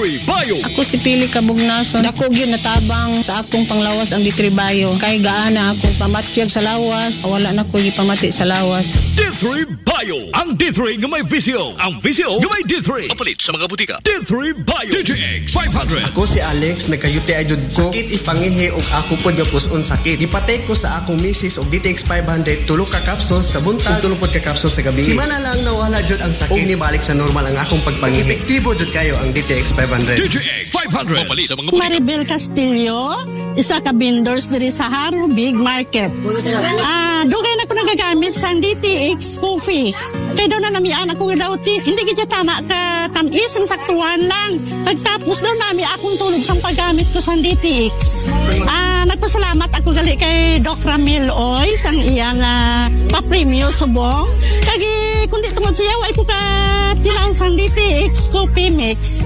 D3 Bio. Ako si Pili Kabugnason. Dako gyud natabang sa akong panglawas ang D3 Bio. Kay gaana akong pamatyag sa lawas. Wala na ko gipamati sa lawas. D3 Bio. Ang D3 nga may visyo. Ang visyo nga may D3. Kapalit sa mga butika. D3 Bio. DTX 500. Ako si Alex, nagkayute ajud ko. Sakit ipangihi og ako pod nga puson sakit. Gipatay ko sa akong misis og DTX 500 tulo ka kapsos sa buntag, tulo pod ka kapsos sa gabi. Simana lang nawala jud ang sakit. Og nibalik sa normal ang akong pagpangihi. Epektibo jud kayo ang DTX 500. DTX 500. Kapalit sa mga butika. Maribel Castillo, isa ka vendors diri sa Haro Big Market. Dugay na ko nagagamit sa DTX coffee. Kaya daw na namian ako daw hindi kita tama ka tamis ang saktuan lang. Pagtapos daw nami akong tulog sa paggamit ko sa DTX. Nagpasalamat ako gali kay Doc Ramil Oy sang iyang pa-premium subong. Kagi kundi tungod siya ay ko ka tilaw sa DTX coffee mix.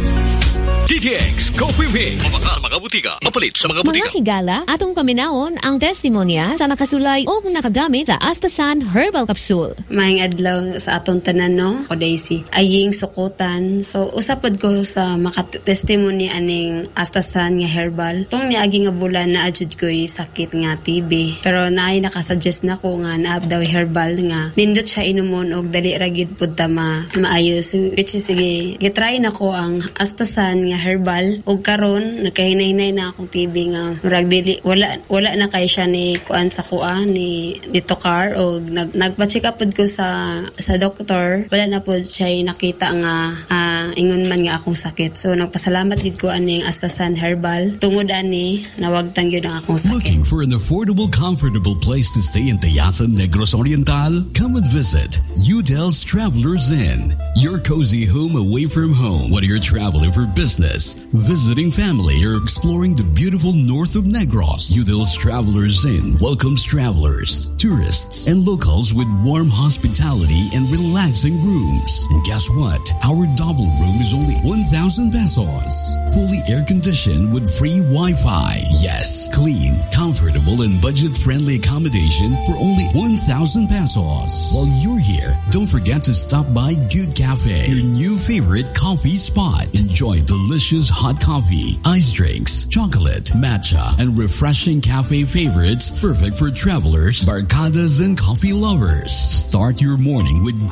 DTX Coffee Mix. Sa mga butika. Kapalit sa mga butika. Mga higala, atong paminaon ang testimonya sa nakasulay o nakagamit sa Astasan Herbal Capsule. Maayong adlaw sa atong tanan, no? O Daisy. Aying sukutan. So, usapod ko sa makatestimony aning Astasan nga herbal. Itong niagi nga bulan na adjud ko'y sakit nga TB. Pero naay nakasuggest na ko nga naab daw herbal nga. Nindot siya inumon og dali ragid pud ta maayos. Which is, sige, gitry na ko ang Astasan nga herbal og karon nakahinay-hinay na akong TB nga murag dili wala na kay siya ni kuan sa kuan ni Tokar og nagpa-check up pud ko sa doktor wala na pud siya nakita nga ingon man nga akong sakit so nagpasalamat gid ko aning Astasan herbal tungod ani nawagtang gyud ang akong sakit. Looking for an affordable, comfortable place to stay in Tayasan, Negros Oriental? Come and visit Udel's Travelers Inn, your cozy home away from home. Whether you're traveling for business, visiting family, or exploring the beautiful north of Negros, Udel's Travelers Inn welcomes travelers, tourists, and locals with warm hospitality and relaxing rooms. And guess what? Our double room is only 1,000 pesos. Fully air-conditioned with free Wi-Fi. Yes, clean, comfortable, and budget-friendly accommodation for only 1,000 pesos. While you're here, don't forget to stop by Good Cafe, your new favorite coffee spot. Enjoy delicious hot coffee, ice drinks, chocolate, matcha, and refreshing cafe favorites perfect for travelers, barcadas, and coffee lovers. Start your morning with